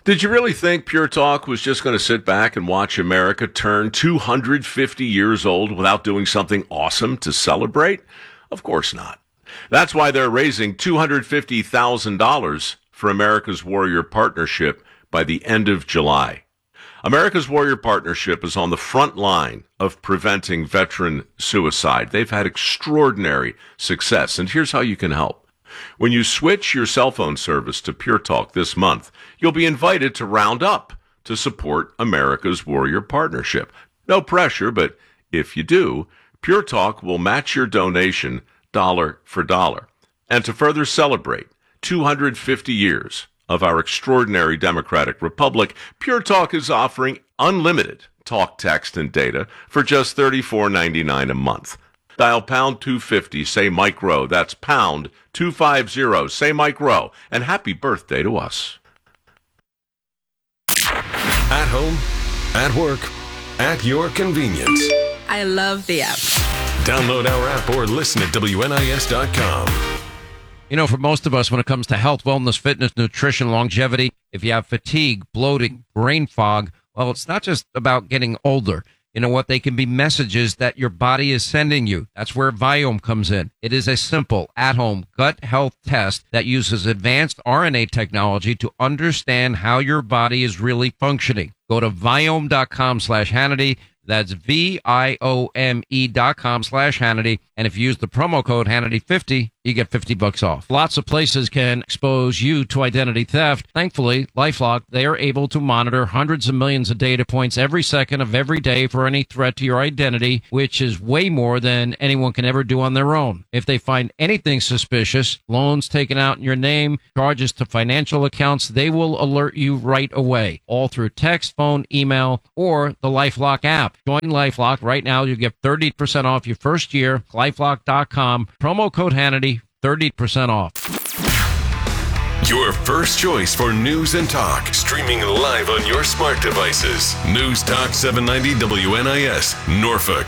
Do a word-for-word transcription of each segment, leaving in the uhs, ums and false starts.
Did you really think Pure Talk was just going to sit back and watch America turn two hundred fifty years old without doing something awesome to celebrate? Of course not. That's why they're raising two hundred fifty thousand dollars for America's Warrior Partnership by the end of July. America's Warrior Partnership is on the front line of preventing veteran suicide. They've had extraordinary success, and here's how you can help. When you switch your cell phone service to Pure Talk this month, you'll be invited to round up to support America's Warrior Partnership. No pressure, but if you do, Pure Talk will match your donation dollar for dollar. And to further celebrate two hundred fifty years of our extraordinary democratic republic, Pure Talk is offering unlimited talk, text, and data for just thirty-four ninety-nine a month. Dial pound two fifty, say Mike Rowe. That's pound two fifty, say Mike Rowe. And happy birthday to us. At home, at work, at your convenience. I love the app. Download our app or listen at W N I S dot com. You know, for most of us, when it comes to health, wellness, fitness, nutrition, longevity, if you have fatigue, bloating, brain fog, well, it's not just about getting older. You know what? They can be messages that your body is sending you. That's where Viome comes in. It is a simple, at-home gut health test that uses advanced R N A technology to understand how your body is really functioning. Go to Viome.com slash Hannity. That's V-I-O-M-E dot com slash Hannity. And if you use the promo code Hannity fifty, you get fifty bucks off. Lots of places can expose you to identity theft. Thankfully, LifeLock, they are able to monitor hundreds of millions of data points every second of every day for any threat to your identity, which is way more than anyone can ever do on their own. If they find anything suspicious, loans taken out in your name, charges to financial accounts, they will alert you right away, all through text, phone, email, or the LifeLock app. Join LifeLock right now. You get thirty percent off your first year. LifeLock dot com. Promo code Hannity. thirty percent off. Your first choice for news and talk. Streaming live on your smart devices. News Talk seven ninety W N I S, Norfolk.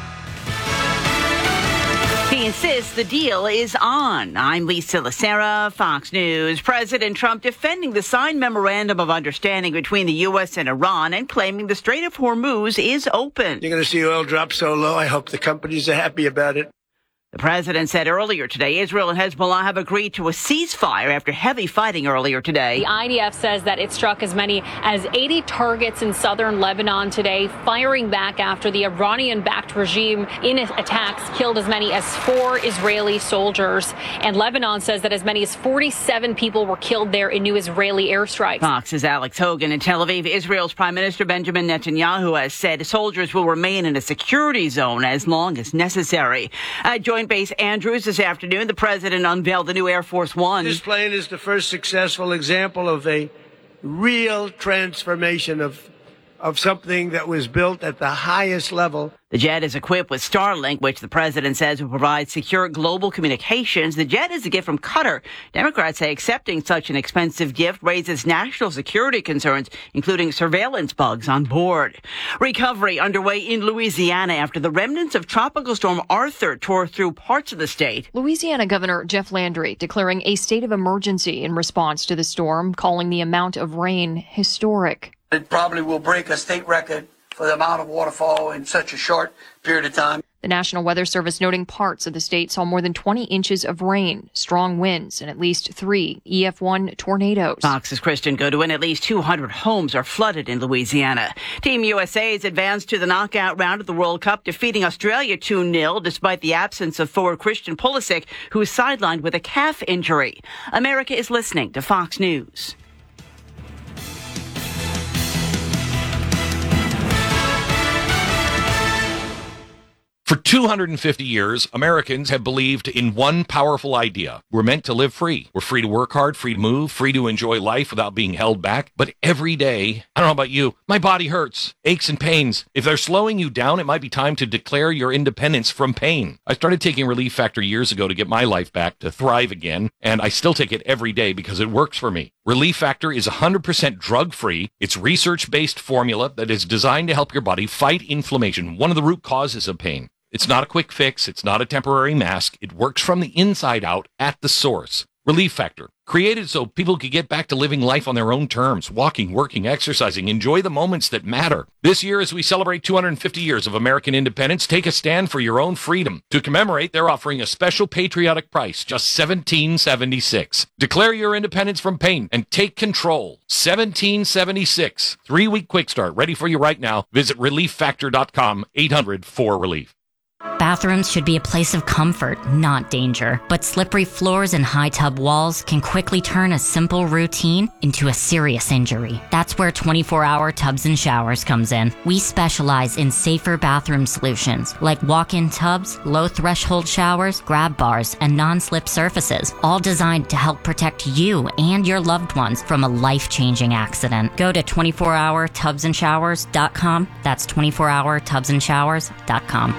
He insists the deal is on. I'm Lisa Lacera, Fox News. President Trump defending the signed memorandum of understanding between the U S and Iran and claiming the Strait of Hormuz is open. You're going to see oil drop so low, I hope the companies are happy about it. The president said earlier today Israel and Hezbollah have agreed to a ceasefire after heavy fighting earlier today. The I D F says that it struck as many as eighty targets in southern Lebanon today, firing back after the Iranian-backed regime in attacks killed as many as four Israeli soldiers. And Lebanon says that as many as forty-seven people were killed there in new Israeli airstrikes. Fox's Alex Hogan in Tel Aviv. Israel's Prime Minister Benjamin Netanyahu has said soldiers will remain in a security zone as long as necessary. Uh, Joint Base Andrews this afternoon, the president unveiled the new Air Force One. This plane is the first successful example of a real transformation of of something that was built at the highest level. The jet is equipped with Starlink, which the president says will provide secure global communications. The jet is a gift from Qatar. Democrats say accepting such an expensive gift raises national security concerns, including surveillance bugs on board. Recovery underway in Louisiana after the remnants of Tropical Storm Arthur tore through parts of the state. Louisiana Governor Jeff Landry declaring a state of emergency in response to the storm, calling the amount of rain historic. It probably will break a state record for the amount of waterfall in such a short period of time. The National Weather Service noting parts of the state saw more than twenty inches of rain, strong winds, and at least three E F one tornadoes. Fox's Kristen Goodwin. At least two hundred homes are flooded in Louisiana. Team U S A has advanced to the knockout round of the World Cup, defeating Australia two nil despite the absence of forward Christian Pulisic, who is sidelined with a calf injury. America is listening to Fox News. For two hundred fifty years, Americans have believed in one powerful idea. We're meant to live free. We're free to work hard, free to move, free to enjoy life without being held back. But every day, I don't know about you, my body hurts, aches and pains. If they're slowing you down, it might be time to declare your independence from pain. I started taking Relief Factor years ago to get my life back, to thrive again, and I still take it every day because it works for me. Relief Factor is one hundred percent drug-free. It's research-based formula that is designed to help your body fight inflammation, one of the root causes of pain. It's not a quick fix. It's not a temporary mask. It works from the inside out at the source. Relief Factor. created so people could get back to living life on their own terms, walking, working, exercising, enjoy the moments that matter. This year, as we celebrate two hundred fifty years of American independence, take a stand for your own freedom. To commemorate, they're offering a special patriotic price, just seventeen seventy-six. Declare your independence from pain and take control. seventeen seventy-six. Three-week quick start, ready for you right now. Visit relief factor dot com, eight hundred four relief. Bathrooms should be a place of comfort, not danger. But slippery floors and high tub walls can quickly turn a simple routine into a serious injury. That's where twenty-four hour Tubs and Showers comes in. We specialize in safer bathroom solutions like walk-in tubs, low-threshold showers, grab bars, and non-slip surfaces, all designed to help protect you and your loved ones from a life-changing accident. Go to twenty-four hour tubs and showers dot com. That's twenty-four hour tubs and showers dot com.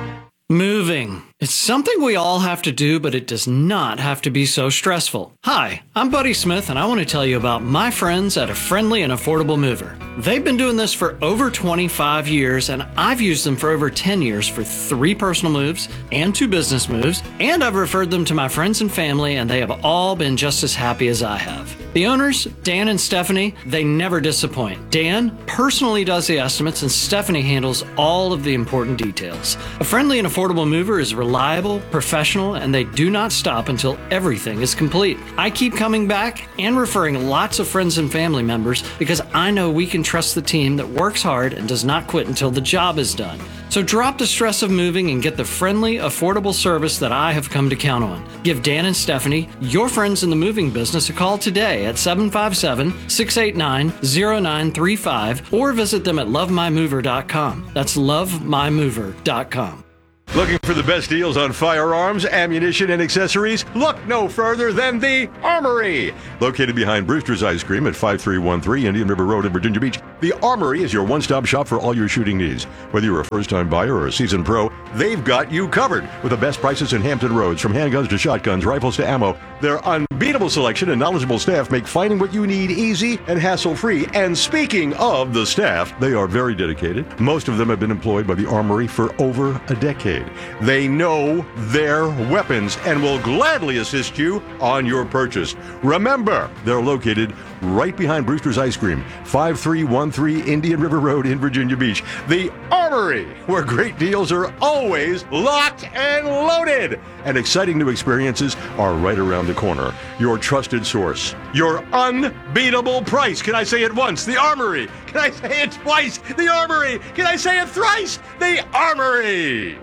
Moving. It's something we all have to do, but it does not have to be so stressful. Hi, I'm Buddy Smith, and I want to tell you about my friends at A Friendly and Affordable Mover. They've been doing this for over twenty-five years, and I've used them for over ten years for three personal moves and two business moves, and I've referred them to my friends and family, and they have all been just as happy as I have. The owners, Dan and Stephanie, they never disappoint. Dan personally does the estimates, and Stephanie handles all of the important details. A Friendly and Affordable Mover is reliable, professional, and they do not stop until everything is complete. I keep coming back and referring lots of friends and family members because I know we can trust the team that works hard and does not quit until the job is done. So drop the stress of moving and get the friendly, affordable service that I have come to count on. Give Dan and Stephanie, your friends in the moving business, a call today at seven five seven, six eight nine, zero nine three five or visit them at love my mover dot com. That's love my mover dot com. Looking for the best deals on firearms, ammunition, and accessories? Look no further than the Armory. Located behind Brewster's Ice Cream at five three one three Indian River Road in Virginia Beach, the Armory is your one-stop shop for all your shooting needs. Whether you're a first-time buyer or a seasoned pro, they've got you covered with the best prices in Hampton Roads. From handguns to shotguns, rifles to ammo, their unbeatable selection and knowledgeable staff make finding what you need easy and hassle-free. And speaking of the staff, they are very dedicated. Most of them have been employed by the Armory for over a decade. They know their weapons and will gladly assist you on your purchase. Remember, they're located right behind Brewster's Ice Cream, five three one three Indian River Road in Virginia Beach. The Armory, where great deals are always locked and loaded. And exciting new experiences are right around the corner. Your trusted source. Your unbeatable price. Can I say it once? The Armory. Can I say it twice? The Armory. Can I say it thrice? The Armory.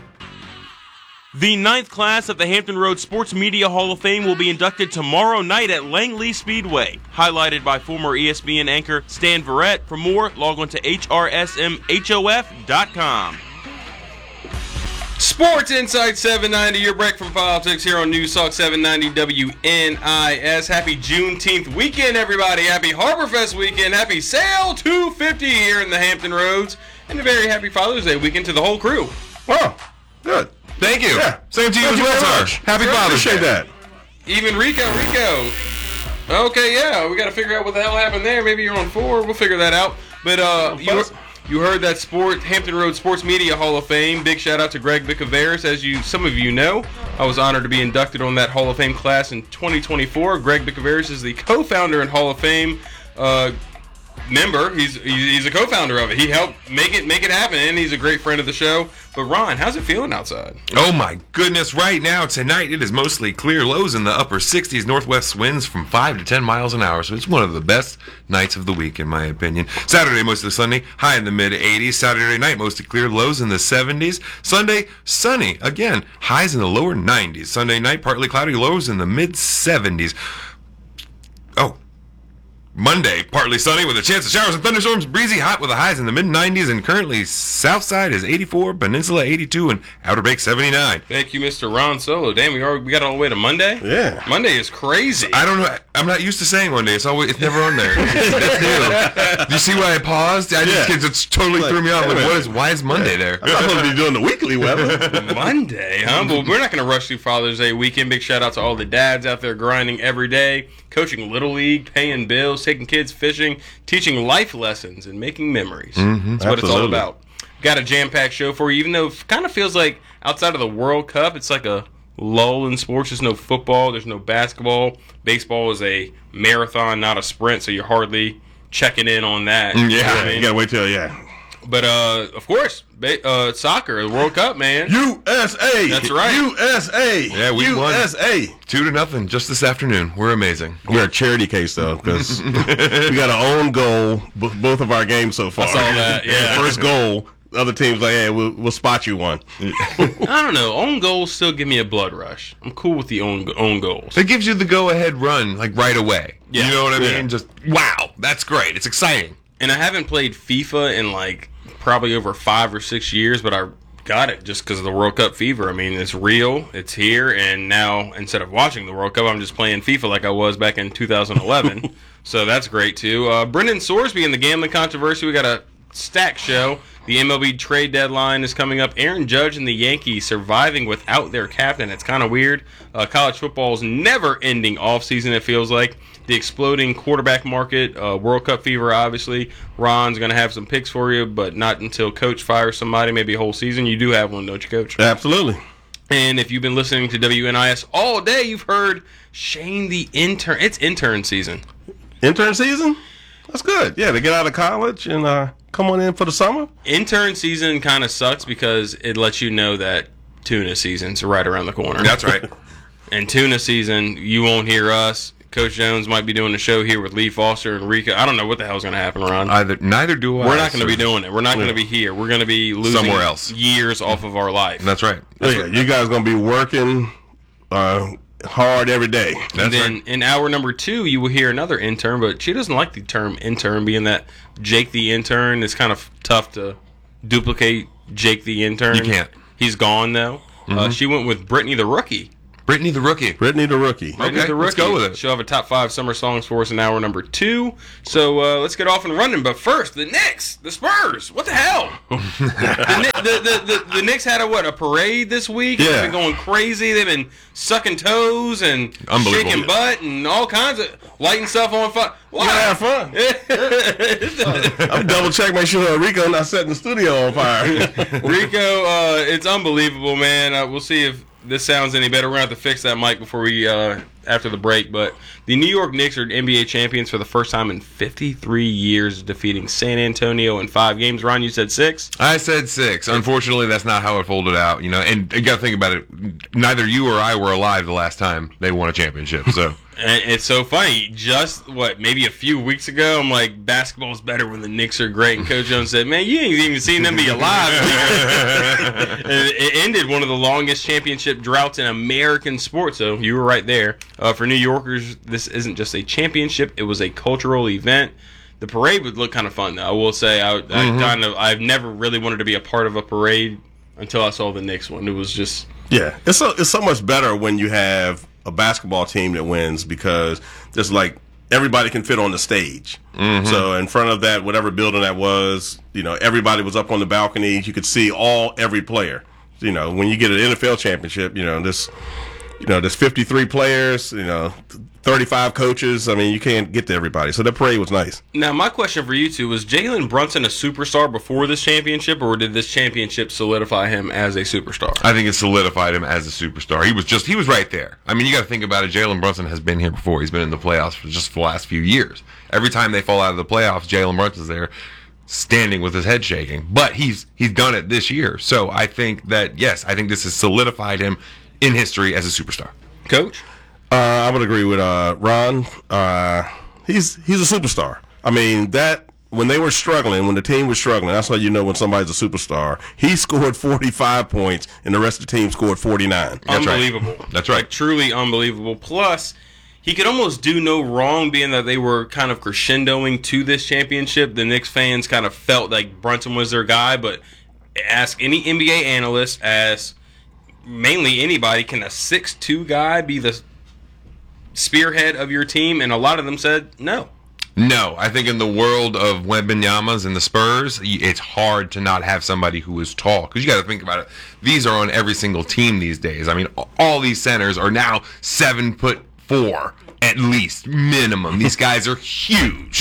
The ninth class of the Hampton Roads Sports Media Hall of Fame will be inducted tomorrow night at Langley Speedway, highlighted by former E S P N anchor Stan Verrett. For more, log on to H R S M H O F dot com. Sports Insight seven ninety, your break from politics here on News Talk seven ninety W N I S. Happy Juneteenth weekend, everybody. Happy Harborfest weekend. Happy Sail two fifty here in the Hampton Roads. And a very happy Father's Day weekend to the whole crew. Oh, good. Thank you. Yeah. Same to you Thank as you well, very sir. much. Happy Father's Day. Appreciate that. Even Rico, Rico. Okay, yeah, we got to figure out what the hell happened there. Maybe you're on four. We'll figure that out. But uh, you, you heard that sport Hampton Roads Sports Media Hall of Fame. Big shout out to Greg Bicaveras. As you, some of you know, I was honored to be inducted on that Hall of Fame class in twenty twenty-four. Greg Bicaveras is the co-founder and Hall of Fame uh, member. He's he's a co-founder of it. He helped make it make it happen, and he's a great friend of the show. But Ron, how's it feeling outside? Oh my goodness, right now, tonight, it is mostly clear, lows in the upper sixties, northwest winds from five to ten miles an hour, so it's one of the best nights of the week, in my opinion. Saturday, mostly sunny, high in the mid eighties. Saturday night, mostly clear, lows in the seventies. Sunday, sunny, again, highs in the lower nineties. Sunday night, partly cloudy, lows in the mid seventies. Oh. Monday, partly sunny with a chance of showers and thunderstorms, breezy, hot with the highs in the mid nineties, and currently south side is eighty-four, Peninsula eighty-two, and Outer Banks seventy-nine. Thank you, Mister Ron Solo. Damn, we are, we got all the way to Monday? Yeah. Monday is crazy. I don't know. I'm not used to saying Monday. It's always it's never on there. That's new. Do you see why I paused? I just Yeah. it's totally Like, threw me off. Like, yeah. what is why is Monday there? I'm supposed to be doing the weekly weather. Monday, huh? Well, we're not going to rush through Father's Day weekend. Big shout out to all the dads out there grinding every day, coaching Little League, paying bills, taking kids fishing, teaching life lessons, and making memories. Mm-hmm. That's what Absolutely. it's all about. Got a jam-packed show for you, even though it kind of feels like outside of the World Cup, it's like a lull in sports. There's no football. There's no basketball. Baseball is a marathon, not a sprint, so you're hardly checking in on that. Yeah, you know what I mean? You gotta wait till yeah. But uh, of course, ba- uh, soccer, the World Cup, man. U S A. That's right. U S A. Yeah, we U S A. won two to nothing just this afternoon. We're amazing. We're a charity case though, because we got our own goal b- both of our games so far. I saw that. Yeah. First goal. The other team's like, hey, we'll, we'll spot you one. I don't know. Own goals still give me a blood rush. I'm cool with the own own goals. It gives you the go-ahead run, like, right away. Yeah. You know what I mean? Yeah. Just, wow, that's great. It's exciting. And I haven't played FIFA in, like, probably over five or six years, but I got it just because of the World Cup fever. I mean, it's real. It's here. And now, instead of watching the World Cup, I'm just playing FIFA like I was back in two thousand eleven. So that's great, too. Uh, Brendan Sorsby in the gambling controversy. We got a stack show. The M L B trade deadline is coming up. Aaron Judge and the Yankees surviving without their captain. It's kind of weird. Uh, college football's never-ending offseason, it feels like. The exploding quarterback market, uh, World Cup fever, obviously. Ron's going to have some picks for you, but not until Coach fires somebody, maybe a whole season. You do have one, don't you, Coach? Absolutely. And if you've been listening to W N I S all day, you've heard Shane the intern. It's intern season. Intern season? That's good. Yeah, to get out of college and uh, come on in for the summer. Intern season kind of sucks because it lets you know that tuna season's right around the corner. That's right. And tuna season, you won't hear us. Coach Jones might be doing a show here with Lee Foster and Rico. I don't know what the hell's going to happen, Ron. Either, neither do I. We're not going to be doing it. We're not going to be here. We're going to be losing somewhere else. years off of our life. That's right. That's yeah, right. You guys going to be working uh, hard every day. And That's then right. in hour number two, you will hear another intern, but she doesn't like the term intern, being that Jake the intern is kind of tough to duplicate Jake the intern. You can't. He's gone, though. Mm-hmm. Uh, she went with Brittany the Rookie. Brittany the Rookie. Brittany the Rookie. Brittany Okay, the let's go Rookie. with it. She'll have a top five summer songs for us in hour number two. So uh, let's get off and running. But first, the Knicks, the Spurs. What the hell? the, Kni- the, the, the, the Knicks had a what? A parade this week. Yeah. They've been going crazy. They've been sucking toes and Unbelievable. shaking butt and all kinds of lighting stuff on fire. You gotta have fun. I'm double checking, make sure Rico not setting the studio on fire. Rico, uh, it's unbelievable, man. Uh, we'll see if this sounds any better. We're going to have to fix that mic before we, uh, after the break. But the New York Knicks are N B A champions for the first time in fifty-three years, defeating San Antonio in five games. Ron, you said six? I said six. Unfortunately, that's not how it folded out. You know, and you got to think about it. Neither you or I were alive the last time they won a championship. So. And it's so funny. Just, what, maybe a few weeks ago, I'm like, basketball's better when the Knicks are great. And Coach Jones said, man, you ain't even seen them be alive. And it ended one of the longest championship droughts in American sports. So you were right there. Uh, for New Yorkers, this isn't just a championship. It was a cultural event. The parade would look kind of fun, though. I will say, I, Mm-hmm. I kind of, I've never really wanted to be a part of a parade until I saw the Knicks one. It was just... Yeah, it's so, it's so much better when you have a basketball team that wins because there's like everybody can fit on the stage. Mm-hmm. So in front of that, whatever building that was, you know, everybody was up on the balcony. You could see all every player. You know, when you get an N F L championship, you know, this, you know, there's fifty-three players, you know, thirty-five coaches. I mean, you can't get to everybody. So the parade was nice. Now, my question for you two, was Jalen Brunson a superstar before this championship, or did this championship solidify him as a superstar? I think it solidified him as a superstar. He was just, he was right there. I mean, you got to think about it. Jalen Brunson has been here before. He's been in the playoffs for just the last few years. Every time they fall out of the playoffs, Jalen Brunson's there standing with his head shaking. But he's he's done it this year. So I think that, yes, I think this has solidified him in history as a superstar. Coach? Uh, I would agree with uh, Ron. Uh, he's he's a superstar. I mean, that when they were struggling, when the team was struggling, that's how you know when somebody's a superstar. He scored forty-five points, and the rest of the team scored forty-nine. That's unbelievable. Right. That's right. Like, truly unbelievable. Plus, he could almost do no wrong, being that they were kind of crescendoing to this championship. The Knicks fans kind of felt like Brunson was their guy, but ask any N B A analyst, ask mainly anybody, can a six two guy be the spearhead of your team? And a lot of them said no. No, I think in the world of Wembanyama's and the Spurs, it's hard to not have somebody who is tall. Because you got to think about it. These are on every single team these days. I mean, all these centers are now seven foot four at least, minimum. These guys are huge.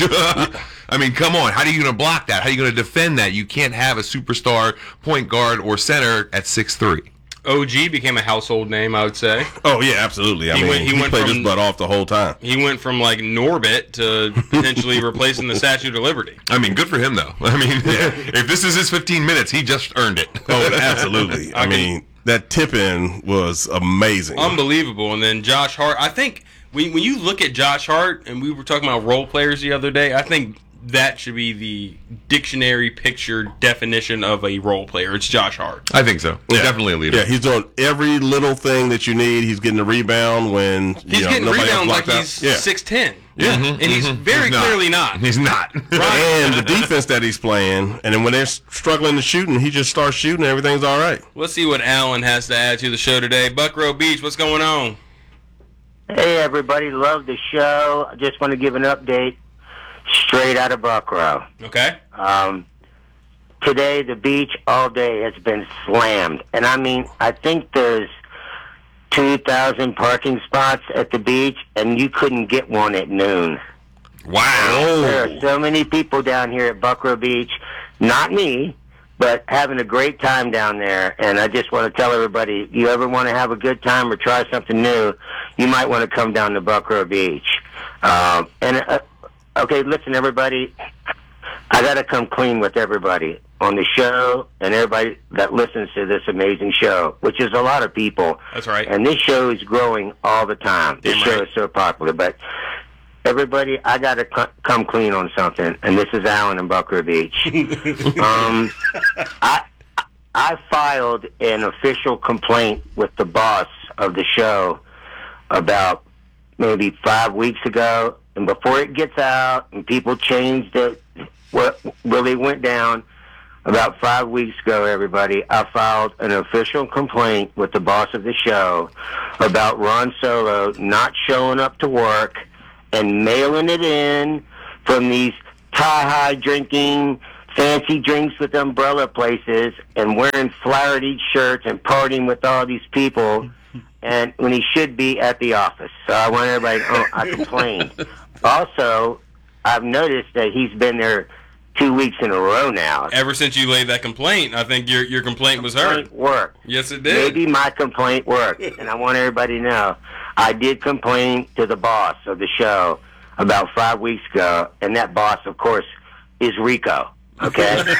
I mean, come on. How are you going to block that? How are you going to defend that? You can't have a superstar point guard or center at six three. O G became a household name, I would say. Oh yeah, absolutely. I He mean, went- he he, went played from- his butt off the whole time. He went from like Norbit to potentially replacing the Statue of Liberty. I mean, good for him, though. I mean, if this is his fifteen minutes, he just earned it. Oh, absolutely. I mean, that tip-in was amazing. Unbelievable. And then Josh Hart, I think when, when you look at Josh Hart, and we were talking about role players the other day, I think that should be the dictionary picture definition of a role player. It's Josh Hart. I think so. Yeah. Definitely a leader. Yeah, he's doing every little thing that you need. He's getting the rebound when He's you know, getting nobody else rebounds like blocked out. he's Yeah. six ten. Yeah. And he's very He's not. clearly not. He's not. And the defense that he's playing, and then when they're struggling to shooting, he just starts shooting and everything's all right. Let's see what Alan has to add to the show today. Buckrow Beach, what's going on? Hey, everybody. Love the show. I just want to give an update straight out of Buckrow. Okay. Um, today, the beach all day has been slammed. And I mean, I think there's two thousand parking spots at the beach, and you couldn't get one at noon. Wow. There are so many people down here at Buckrow Beach, not me, but having a great time down there. And I just want to tell everybody, if you ever want to have a good time or try something new, you might want to come down to Buckrow Beach. Um, and, uh, okay, listen, everybody, I got to come clean with everybody on the show and everybody that listens to this amazing show, which is a lot of people. That's right. And this show is growing all the time. This Damn show right. is so popular. But everybody, I got to c- come clean on something, and this is Alan in Buckrow Beach. um, I I filed an official complaint with the boss of the show about maybe five weeks ago, and before it gets out and people changed it, what really went down, about five weeks ago, everybody, I filed an official complaint with the boss of the show about Ron Solo not showing up to work and mailing it in from these tie-high drinking, fancy drinks with umbrella places and wearing Flaherty shirts and partying with all these people, and when he should be at the office. So I want everybody to know I complained. Also, I've noticed that he's been there two weeks in a row now. Ever since you laid that complaint, I think your your complaint was heard. Complaint worked. Yes, it did. Maybe my complaint worked, and I want everybody to know I did complain to the boss of the show about five weeks ago, and that boss, of course, is Rico. Okay, or Rico.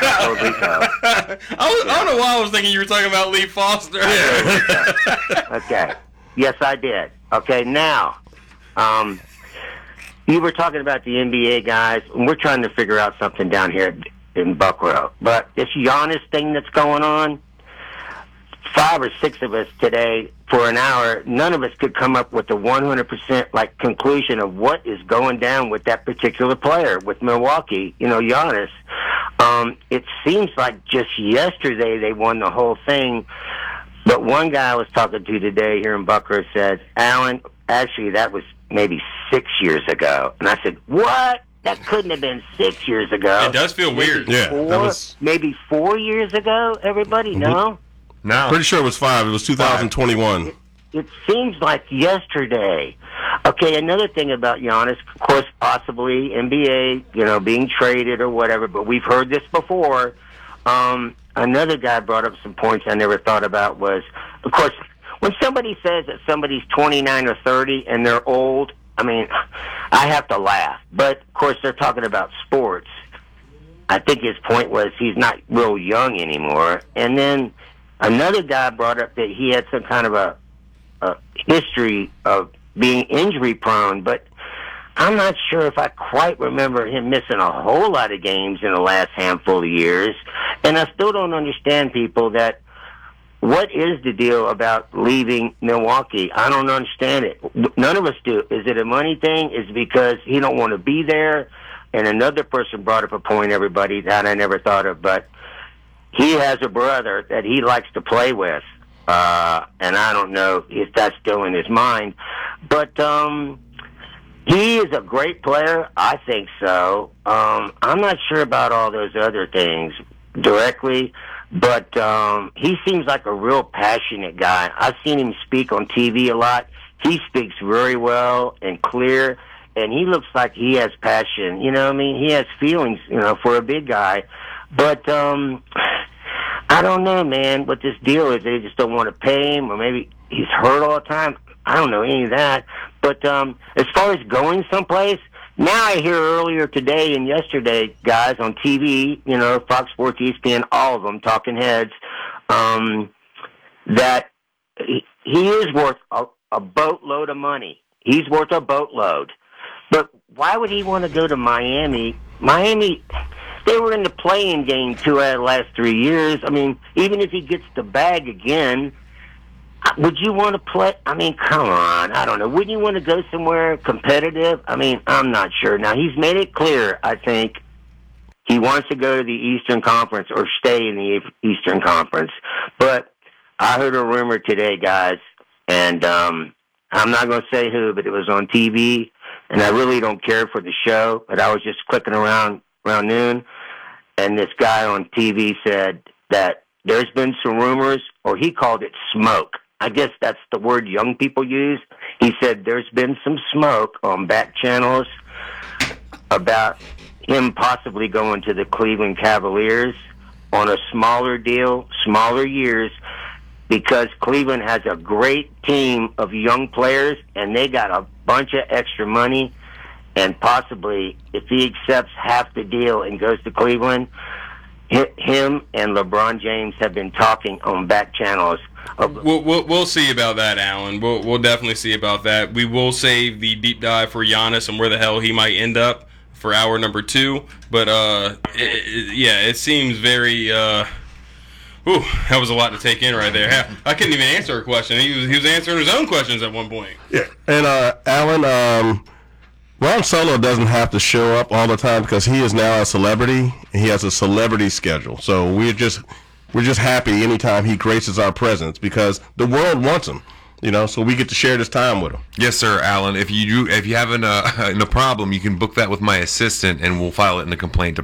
I, was, I don't know why I was thinking you were talking about Lee Foster. Okay, yes, I did. Okay, now, um, you were talking about the N B A guys, and we're trying to figure out something down here in Buckrow. But this Giannis thing that's going on, five or six of us today for an hour, none of us could come up with a one hundred percent like conclusion of what is going down with that particular player with Milwaukee, you know, Giannis. Um, it seems like just yesterday they won the whole thing. But one guy I was talking to today here in Buckrow said, Alan, actually that was maybe six years ago. And I said, what? That couldn't have been six years ago. It does feel Maybe weird. Yeah, four, that was- maybe four years ago, everybody? No? No. Pretty sure it was five. It was two thousand twenty-one. It seems like yesterday. Okay, another thing about Giannis, of course, possibly N B A, you know, being traded or whatever, but we've heard this before. Um, another guy brought up some points I never thought about was, of course, when somebody says that somebody's twenty-nine or thirty and they're old, I mean, I have to laugh. But, of course, they're talking about sports. I think his point was he's not real young anymore. And then another guy brought up that he had some kind of a, a history of being injury prone, but I'm not sure if I quite remember him missing a whole lot of games in the last handful of years. And I still don't understand people that what is the deal about leaving Milwaukee? I don't understand it. None of us do. Is it a money thing? Is it because he don't want to be there? And another person brought up a point, everybody, that I never thought of, but he has a brother that he likes to play with. Uh, and I don't know if that's still in his mind. But um, he is a great player. I think so. Um, I'm not sure about all those other things directly, but um, he seems like a real passionate guy. I've seen him speak on T V a lot. He speaks very well and clear, and he looks like he has passion. You know what I mean? He has feelings, you know, for a big guy. But um, I I don't know, man, what this deal is. They just don't want to pay him, or maybe he's hurt all the time. I don't know any of that. But um, as far as going someplace, now I hear earlier today and yesterday, guys, on T V, you know, Fox Sports, E S P N, all of them, talking heads, um, that he, he is worth a, a boatload of money. He's worth a boatload. But why would he want to go to Miami? Miami, they were in the play-in game two out of the last three years. I mean, even if he gets the bag again, would you want to play? I mean, come on. I don't know. Wouldn't you want to go somewhere competitive? I mean, I'm not sure. Now, he's made it clear, I think, he wants to go to the Eastern Conference or stay in the Eastern Conference. But I heard a rumor today, guys, and um, I'm not going to say who, but it was on T V, and I really don't care for the show, but I was just clicking around around noon, and this guy on T V said that there's been some rumors, or he called it smoke. I guess that's the word young people use. He said there's been some smoke on back channels about him possibly going to the Cleveland Cavaliers on a smaller deal, smaller years, because Cleveland has a great team of young players, and they got a bunch of extra money, and possibly if he accepts half the deal and goes to Cleveland, him and LeBron James have been talking on back channels. We'll, we'll, we'll see about that, Alan. We'll, we'll definitely see about that. We will save the deep dive for Giannis and where the hell he might end up for hour number two. But, uh, it, it, yeah, it seems very... Uh, Ooh, that was a lot to take in right there. I couldn't even answer a question. He was he was answering his own questions at one point. Yeah, and uh, Alan, um, Ron Solo doesn't have to show up all the time because he is now a celebrity. And he has a celebrity schedule, so we're just we're just happy anytime he graces our presence because the world wants him. You know, so we get to share this time with him. Yes, sir, Alan. If you do, if you have an, uh, a problem, you can book that with my assistant, and we'll file it in the complaint department.